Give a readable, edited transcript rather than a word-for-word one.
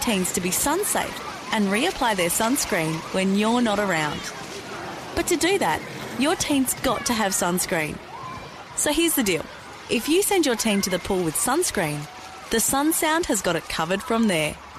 teens to be sun-safe and reapply their sunscreen when you're not around. But to do that, your teen's got to have sunscreen. So here's the deal. If you send your teen to the pool with sunscreen, the Sun Sound has got it covered from there.